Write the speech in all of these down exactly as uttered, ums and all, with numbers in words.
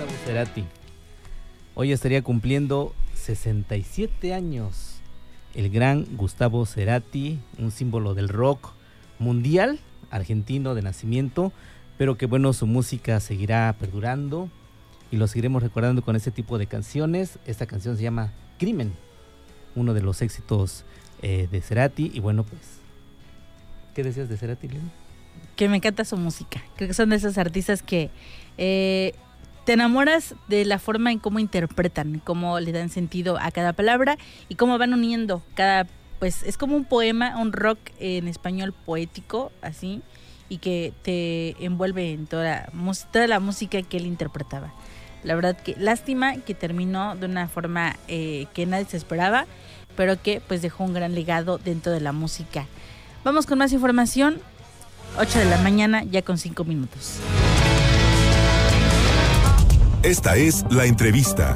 Gustavo Cerati. Hoy estaría cumpliendo sesenta y siete años el gran Gustavo Cerati, un símbolo del rock mundial, argentino de nacimiento, pero que bueno, su música seguirá perdurando y lo seguiremos recordando con este tipo de canciones. Esta canción se llama Crimen, uno de los éxitos eh, de Cerati. Y bueno, pues, ¿qué decías de Cerati, Lili? Que me encanta su música. Creo que son de esos artistas que eh, te enamoras de la forma en cómo interpretan, cómo le dan sentido a cada palabra y cómo van uniendo cada, pues es como un poema, un rock en español poético, así, y que te envuelve en toda, toda la música que él interpretaba. La verdad que lástima que terminó de una forma eh, que nadie se esperaba, pero que pues dejó un gran legado dentro de la música. Vamos con más información. ocho de la mañana, ya con cinco minutos. Esta es la entrevista.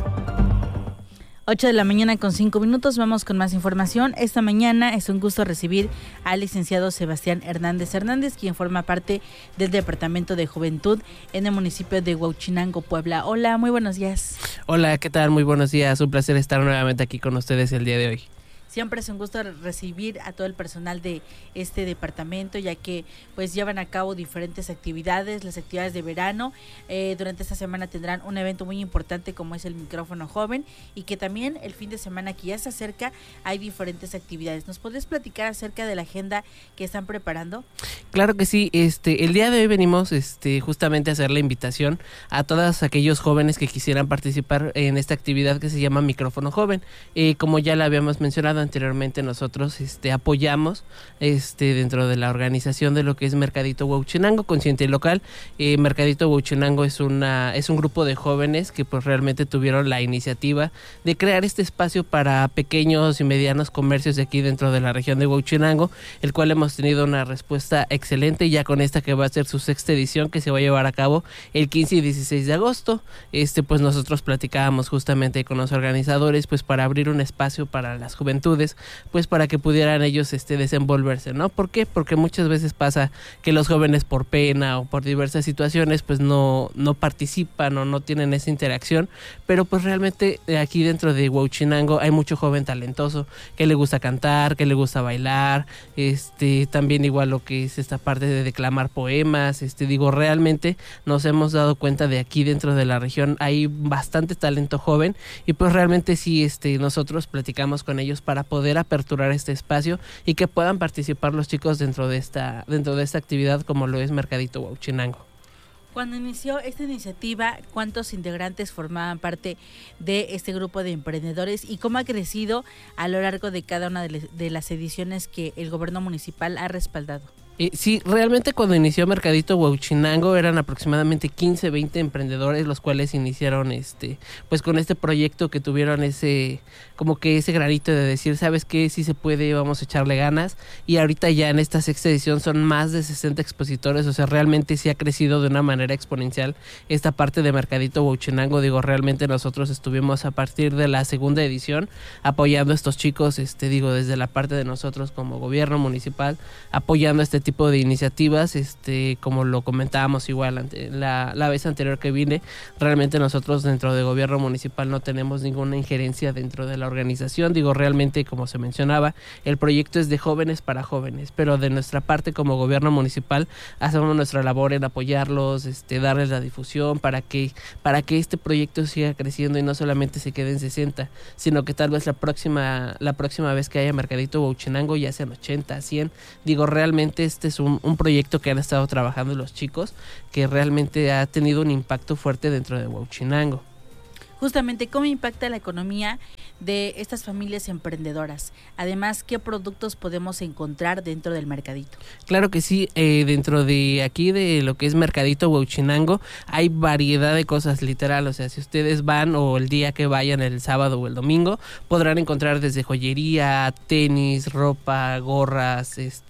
ocho de la mañana con cinco minutos, vamos con más información. Esta mañana es un gusto recibir al licenciado Sebastián Hernández Hernández, quien forma parte del Departamento de Juventud en el municipio de Huauchinango, Puebla. Hola, muy buenos días. Hola, ¿qué tal? Muy buenos días. Un placer estar nuevamente aquí con ustedes el día de hoy. Siempre es un gusto recibir a todo el personal de este departamento, ya que pues llevan a cabo diferentes actividades, las actividades de verano. Eh, durante esta semana tendrán un evento muy importante como es el micrófono joven, y que también el fin de semana que ya se acerca hay diferentes actividades. ¿Nos podrías platicar acerca de la agenda que están preparando? Claro que sí. Este, el día de hoy venimos este, justamente a hacer la invitación a todos aquellos jóvenes que quisieran participar en esta actividad que se llama micrófono joven. Eh, como ya la habíamos mencionado anteriormente, nosotros este, apoyamos este, dentro de la organización de lo que es Mercadito Huauchinango, Consciente Local. Eh, Mercadito Huauchinango es, una, es un grupo de jóvenes que pues realmente tuvieron la iniciativa de crear este espacio para pequeños y medianos comercios de aquí dentro de la región de Huauchinango, el cual hemos tenido una respuesta excelente, ya con esta que va a ser su sexta edición, que se va a llevar a cabo el quince y dieciséis de agosto. Este, pues nosotros platicábamos justamente con los organizadores pues para abrir un espacio para las juventudes, pues para que pudieran ellos este desenvolverse, ¿no? ¿Por qué? Porque muchas veces pasa que los jóvenes por pena o por diversas situaciones pues no, no participan o no tienen esa interacción, pero pues realmente aquí dentro de Huauchinango hay mucho joven talentoso que le gusta cantar, que le gusta bailar, este también igual lo que es esta parte de declamar poemas, este digo, realmente nos hemos dado cuenta de aquí dentro de la región hay bastante talento joven, y pues realmente sí este nosotros platicamos con ellos para poder aperturar este espacio y que puedan participar los chicos dentro de esta dentro de esta actividad como lo es Mercadito Huauchinango. Cuando inició esta iniciativa, ¿cuántos integrantes formaban parte de este grupo de emprendedores y cómo ha crecido a lo largo de cada una de las ediciones que el gobierno municipal ha respaldado? Eh, sí, realmente cuando inició Mercadito Huauchinango eran aproximadamente quince, veinte emprendedores los cuales iniciaron este, pues con este proyecto, que tuvieron ese, como que ese granito de decir, ¿sabes qué? Sí se puede, vamos a echarle ganas, y ahorita ya en esta sexta edición son más de sesenta expositores, o sea, realmente sí ha crecido de una manera exponencial esta parte de Mercadito Huauchinango. Digo, realmente nosotros estuvimos a partir de la segunda edición apoyando a estos chicos, este, digo, desde la parte de nosotros como gobierno municipal, apoyando este tipo de iniciativas, este como lo comentábamos igual ante, la, la vez anterior que vine. Realmente nosotros dentro de gobierno municipal no tenemos ninguna injerencia dentro de la organización. Digo, realmente, como se mencionaba, el proyecto es de jóvenes para jóvenes, pero de nuestra parte como gobierno municipal hacemos nuestra labor en apoyarlos, este darles la difusión para que para que este proyecto siga creciendo y no solamente se quede en sesenta, sino que tal vez la próxima la próxima vez que haya Mercadito Huauchinango ya sean ochenta, cien. Digo, realmente este es un, un proyecto que han estado trabajando los chicos, que realmente ha tenido un impacto fuerte dentro de Huauchinango. Justamente, ¿cómo impacta la economía de estas familias emprendedoras? Además, ¿qué productos podemos encontrar dentro del mercadito? Claro que sí, eh, dentro de aquí de lo que es Mercadito Huauchinango hay variedad de cosas, literal. O sea, si ustedes van o el día que vayan, el sábado o el domingo, podrán encontrar desde joyería, tenis, ropa, gorras, este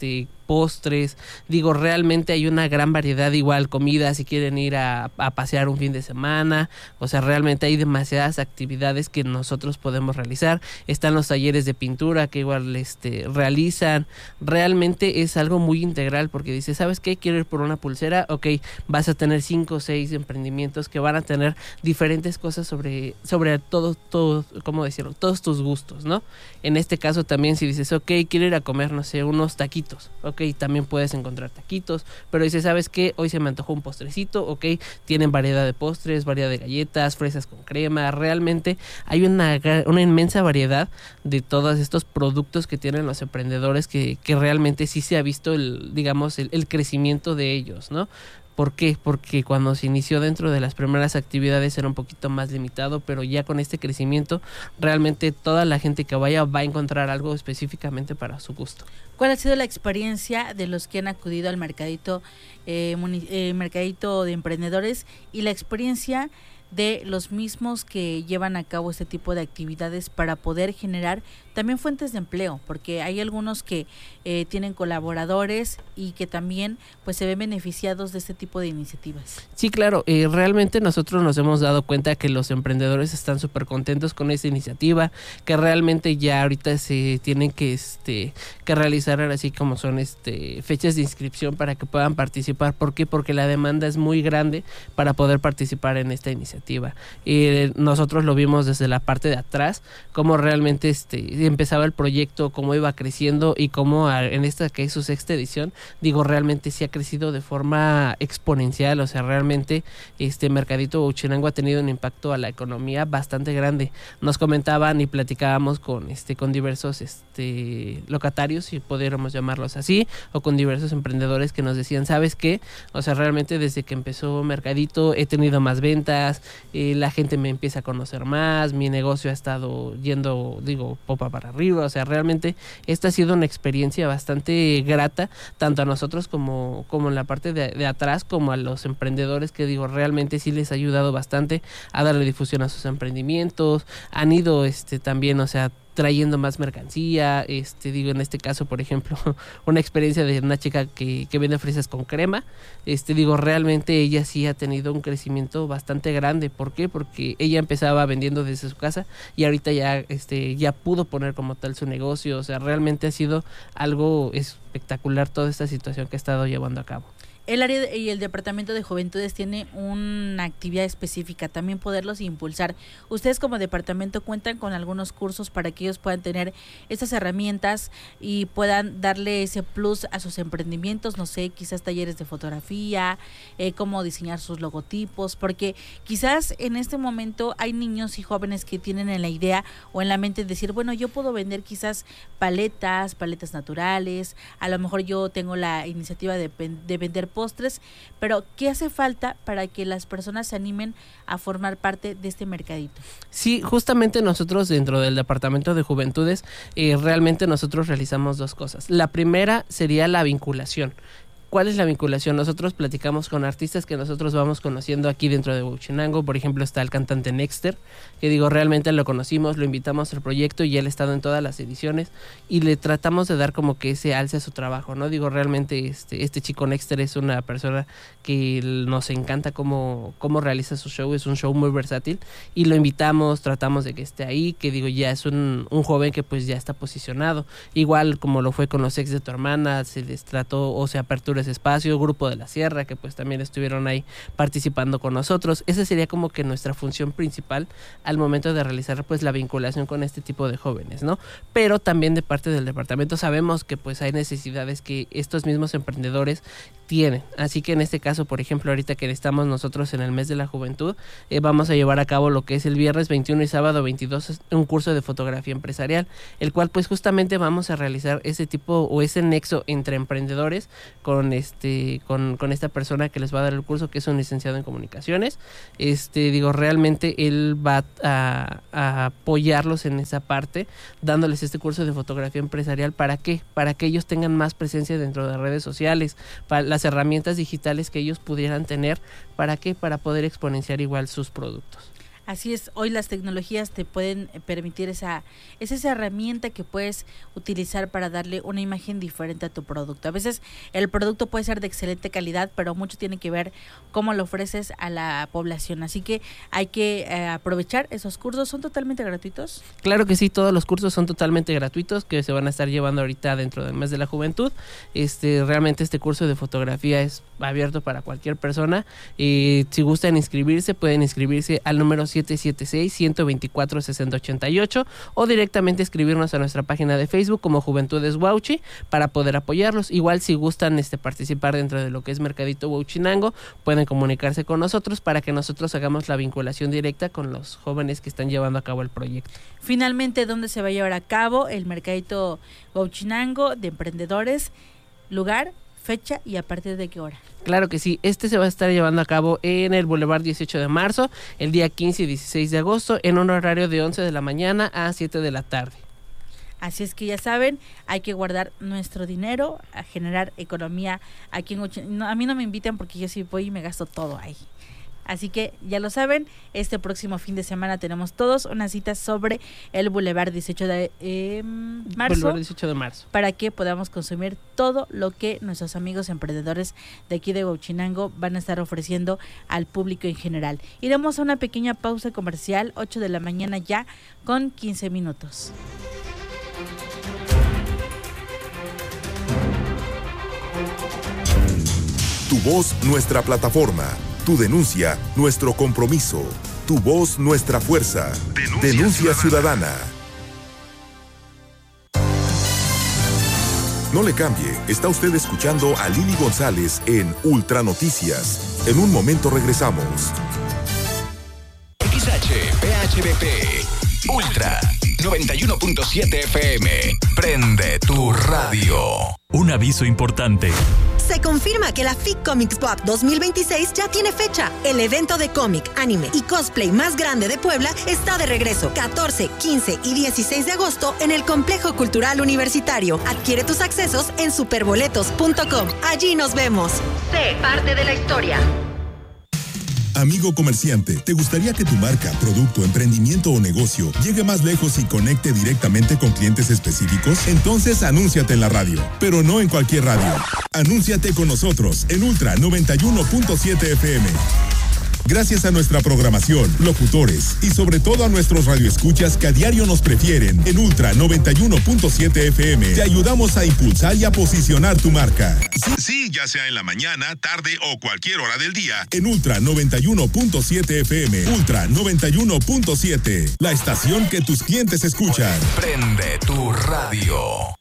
postres, digo, realmente hay una gran variedad, igual comida si quieren ir a, a pasear un fin de semana, o sea, realmente hay demasiadas actividades que nosotros podemos realizar. Están los talleres de pintura que igual este, realizan, realmente es algo muy integral porque dice, ¿sabes qué? Quiero ir por una pulsera, ok, vas a tener cinco o seis emprendimientos que van a tener diferentes cosas sobre, sobre todo, todo, ¿cómo decirlo? Todos tus gustos, ¿no? En este caso también si dices, ok, quiero ir a comer, no sé, unos taquitos, ok, también puedes encontrar taquitos, pero dices, ¿sabes qué? Hoy se me antojó un postrecito, ok, tienen variedad de postres, variedad de galletas, fresas con crema, realmente hay una, una inmensa variedad de todos estos productos que tienen los emprendedores que, que realmente sí se ha visto el, digamos, el, el crecimiento de ellos, ¿no? ¿Por qué? Porque cuando se inició dentro de las primeras actividades era un poquito más limitado, pero ya con este crecimiento realmente toda la gente que vaya va a encontrar algo específicamente para su gusto. ¿Cuál ha sido la experiencia de los que han acudido al mercadito, eh, muni- eh, mercadito de emprendedores y la experiencia de los mismos que llevan a cabo este tipo de actividades para poder generar también fuentes de empleo? Porque hay algunos que eh, tienen colaboradores y que también pues se ven beneficiados de este tipo de iniciativas. Sí, claro, eh, realmente nosotros nos hemos dado cuenta que los emprendedores están súper contentos con esta iniciativa, que realmente ya ahorita se tienen que este que realizar así como son este fechas de inscripción para que puedan participar. ¿Por qué? Porque la demanda es muy grande para poder participar en esta iniciativa. Eh, nosotros lo vimos desde la parte de atrás, cómo realmente este empezaba el proyecto, cómo iba creciendo y cómo a, en esta que es su sexta edición, digo, realmente sí ha crecido de forma exponencial. O sea, realmente este Mercadito Huachinango ha tenido un impacto a la economía bastante grande. Nos comentaban y platicábamos con este con diversos este locatarios, si pudiéramos llamarlos así, o con diversos emprendedores que nos decían, ¿sabes qué? O sea, realmente desde que empezó Mercadito he tenido más ventas, eh, la gente me empieza a conocer más, mi negocio ha estado yendo, digo, popa para arriba. O sea, realmente esta ha sido una experiencia bastante grata, tanto a nosotros como, como en la parte de, de atrás, como a los emprendedores, que digo, realmente sí les ha ayudado bastante a darle difusión a sus emprendimientos. Han ido este también, o sea, trayendo más mercancía, este digo, en este caso, por ejemplo, una experiencia de una chica que, que vende fresas con crema, este digo, realmente ella sí ha tenido un crecimiento bastante grande. ¿Por qué? Porque ella empezaba vendiendo desde su casa y ahorita ya este ya pudo poner como tal su negocio. O sea, realmente ha sido algo espectacular toda esta situación que ha estado llevando a cabo. El área y el Departamento de Juventudes tiene una actividad específica, también poderlos impulsar. Ustedes como departamento cuentan con algunos cursos para que ellos puedan tener estas herramientas y puedan darle ese plus a sus emprendimientos, no sé, quizás talleres de fotografía, eh, cómo diseñar sus logotipos, porque quizás en este momento hay niños y jóvenes que tienen en la idea o en la mente decir, bueno, yo puedo vender quizás paletas, paletas naturales, a lo mejor yo tengo la iniciativa de, de vender postres, pero ¿qué hace falta para que las personas se animen a formar parte de este mercadito? Sí, justamente nosotros dentro del Departamento de Juventudes, eh, realmente nosotros realizamos dos cosas. La primera sería la vinculación. ¿Cuál es la vinculación? Nosotros platicamos con artistas que nosotros vamos conociendo aquí dentro de Huachinango. Por ejemplo, está el cantante Nexter, que digo, realmente lo conocimos, lo invitamos al proyecto y él ha estado en todas las ediciones y le tratamos de dar como que ese alce a su trabajo, ¿no? Digo, realmente este, este chico Nexter es una persona que nos encanta cómo, cómo realiza su show, es un show muy versátil y lo invitamos, tratamos de que esté ahí, que digo, ya es un, un joven que pues ya está posicionado, igual como lo fue con los ex de tu hermana, se les trató o se aperturó ese espacio, Grupo de la Sierra, que pues también estuvieron ahí participando con nosotros. Esa sería como que nuestra función principal al momento de realizar pues la vinculación con este tipo de jóvenes, ¿no? Pero también de parte del departamento sabemos que pues hay necesidades que estos mismos emprendedores tienen, así que en este caso, por ejemplo, ahorita que estamos nosotros en el mes de la juventud, eh, vamos a llevar a cabo lo que es el viernes veintiuno y sábado veintidós, un curso de fotografía empresarial, el cual pues justamente vamos a realizar ese tipo o ese nexo entre emprendedores con este con, con esta persona que les va a dar el curso, que es un licenciado en comunicaciones. Este digo, realmente él va a, a apoyarlos en esa parte, dándoles este curso de fotografía empresarial. ¿Para qué? Para que ellos tengan más presencia dentro de redes sociales, para las herramientas digitales que ellos pudieran tener. ¿Para qué? Para poder exponenciar igual sus productos. Así es, hoy las tecnologías te pueden permitir esa, es esa herramienta que puedes utilizar para darle una imagen diferente a tu producto. A veces el producto puede ser de excelente calidad, pero mucho tiene que ver cómo lo ofreces a la población. Así que hay que eh, aprovechar esos cursos. ¿Son totalmente gratuitos? Claro que sí, todos los cursos son totalmente gratuitos que se van a estar llevando ahorita dentro del mes de la juventud. Este, realmente este curso de fotografía es abierto para cualquier persona. Y si gustan inscribirse, pueden inscribirse al número siete siete seis, uno dos cuatro, seis cero ocho ocho o directamente escribirnos a nuestra página de Facebook como Juventudes Huauchi para poder apoyarlos. Igual si gustan este, participar dentro de lo que es Mercadito Huauchinango, pueden comunicarse con nosotros para que nosotros hagamos la vinculación directa con los jóvenes que están llevando a cabo el proyecto. Finalmente, ¿dónde se va a llevar a cabo el Mercadito Huauchinango de Emprendedores? Lugar, fecha y a partir de qué hora. Claro que sí, este se va a estar llevando a cabo en el Boulevard dieciocho de marzo, el día quince y dieciséis de agosto, en un horario de once de la mañana a siete de la tarde. Así es que ya saben, hay que guardar nuestro dinero, a generar economía aquí en Huauchinango. No, a mí no me invitan porque yo sí voy y me gasto todo ahí. Así que ya lo saben, este próximo fin de semana tenemos todos una cita sobre el Boulevard dieciocho de eh, marzo, Boulevard dieciocho de marzo, para que podamos consumir todo lo que nuestros amigos emprendedores de aquí de Huauchinango van a estar ofreciendo al público en general. Iremos a una pequeña pausa comercial, ocho de la mañana ya, con quince minutos. Tu voz, nuestra plataforma. Tu denuncia, nuestro compromiso. Tu voz, nuestra fuerza. Denuncia, Denuncia ciudadana. ciudadana. No le cambie, está usted escuchando a Lili González en Ultra Noticias. En un momento regresamos. X H P H B P Ultra noventa y uno punto siete F M. Prende tu radio. Un aviso importante. Se confirma que la F I C Comics Pop dos mil veintiséis ya tiene fecha. El evento de cómic, anime y cosplay más grande de Puebla está de regreso. catorce, quince y dieciséis de agosto en el Complejo Cultural Universitario. Adquiere tus accesos en superboletos punto com. Allí nos vemos. Sé parte de la historia. Amigo comerciante, ¿te gustaría que tu marca, producto, emprendimiento o negocio llegue más lejos y conecte directamente con clientes específicos? Entonces anúnciate en la radio, pero no en cualquier radio. Anúnciate con nosotros en Ultra noventa y uno punto siete F M. Gracias a nuestra programación, locutores y sobre todo a nuestros radioescuchas que a diario nos prefieren, en Ultra noventa y uno punto siete F M te ayudamos a impulsar y a posicionar tu marca. Sí, sí, ya sea en la mañana, tarde o cualquier hora del día, en Ultra noventa y uno punto siete F M. Ultra noventa y uno punto siete, la estación que tus clientes escuchan. Prende tu radio.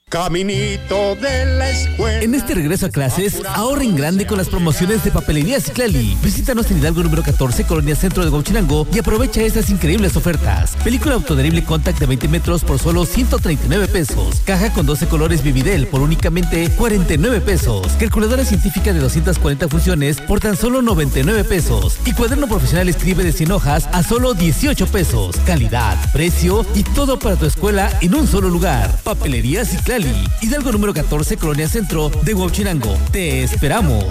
Caminito de la escuela. En este regreso a clases, ahorra en grande con las promociones de Papelería Ciclali. Visítanos en Hidalgo número catorce, Colonia Centro de Huauchinango y aprovecha estas increíbles ofertas. Película autoadherible Contact de veinte metros por solo ciento treinta y nueve pesos. Caja con doce colores Vividel por únicamente cuarenta y nueve pesos. Calculadora científica de doscientas cuarenta funciones por tan solo noventa y nueve pesos. Y cuaderno profesional escribe de cien hojas a solo dieciocho pesos. Calidad, precio y todo para tu escuela en un solo lugar. Papelería Ciclali. Hidalgo número catorce, Colonia Centro de Huauchinango. Te esperamos.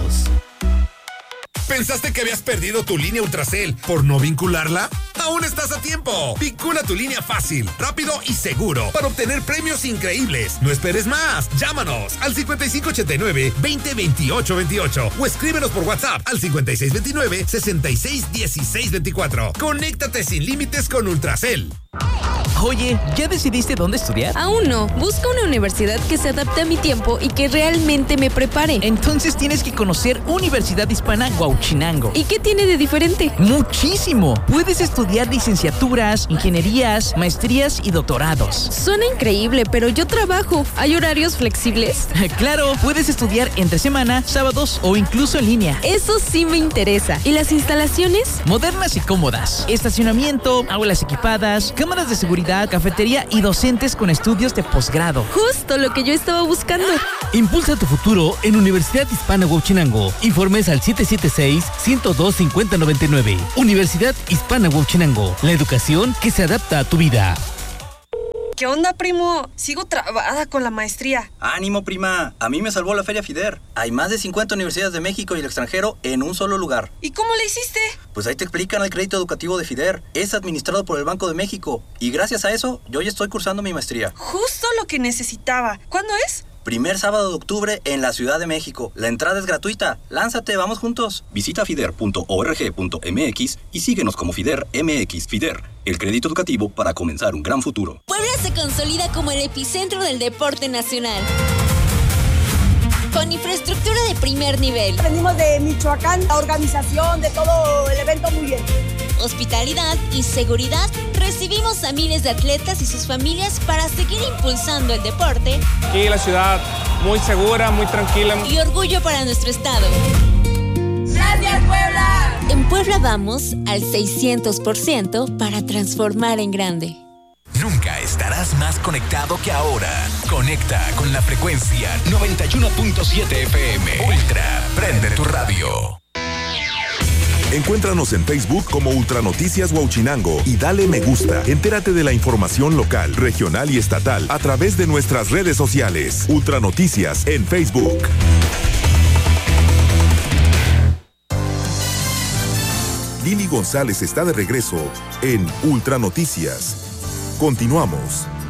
¿Pensaste que habías perdido tu línea Ultracel por no vincularla? ¡Aún estás a tiempo! Vincula tu línea fácil, rápido y seguro para obtener premios increíbles. No esperes más. Llámanos al cincuenta y cinco ochenta y nueve, veinte veintiocho veintiocho o escríbenos por WhatsApp al cincuenta y seis veintinueve, sesenta y seis dieciséis veinticuatro. Conéctate sin límites con Ultracel. Oye, ¿ya decidiste dónde estudiar? Aún no. Busco una universidad que se adapte a mi tiempo y que realmente me prepare. Entonces tienes que conocer Universidad Hispana Huauchinango. ¿Y qué tiene de diferente? Muchísimo. Puedes estudiar licenciaturas, ingenierías, maestrías y doctorados. Suena increíble, pero yo trabajo. ¿Hay horarios flexibles? Claro, puedes estudiar entre semana, sábados o incluso en línea. Eso sí me interesa. ¿Y las instalaciones? Modernas y cómodas. Estacionamiento, aulas equipadas, cámaras de seguridad, cafetería y docentes con estudios de posgrado. Justo lo que yo estaba buscando. Impulsa tu futuro en Universidad Hispana Huauchinango. Informes al siete siete seis, ciento dos, cincuenta noventa y nueve. Universidad Hispana Huauchinango. La educación que se adapta a tu vida. ¿Qué onda, primo? Sigo trabada con la maestría. Ánimo, prima. A mí me salvó la Feria FIDER. Hay más de cincuenta universidades de México y el extranjero en un solo lugar. ¿Y cómo le hiciste? Pues ahí te explican el crédito educativo de FIDER. Es administrado por el Banco de México. Y gracias a eso, yo ya estoy cursando mi maestría. Justo lo que necesitaba. ¿Cuándo es? Primer sábado de octubre en la Ciudad de México. La entrada es gratuita. Lánzate, vamos juntos. Visita fider punto org punto mx y síguenos como FIDER M X. FIDER, el crédito educativo para comenzar un gran futuro. Puebla se consolida como el epicentro del deporte nacional. Con infraestructura de primer nivel. Venimos de Michoacán, la organización de todo el evento muy bien. Hospitalidad y seguridad. Recibimos a miles de atletas y sus familias para seguir impulsando el deporte. Aquí la ciudad muy segura, muy tranquila. Y orgullo para nuestro estado. ¡Gracias, Puebla! En Puebla vamos al seiscientos por ciento para transformar en grande. Nunca estarás más conectado que ahora. Conecta con la frecuencia noventa y uno punto siete F M. Ultra, prende tu radio. Encuéntranos en Facebook como Ultranoticias Huauchinango y dale me gusta. Entérate de la información local, regional y estatal a través de nuestras redes sociales. Ultranoticias en Facebook. Lili González está de regreso en Ultranoticias. Continuamos.